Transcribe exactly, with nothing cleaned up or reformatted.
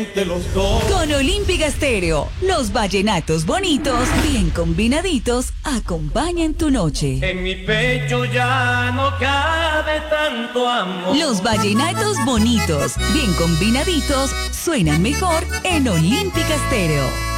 De los dos. Con Olímpica Estéreo, los vallenatos bonitos, bien combinaditos, acompañan tu noche. En mi pecho ya no cabe tanto amor. Los vallenatos bonitos, bien combinaditos, suenan mejor en Olímpica Estéreo.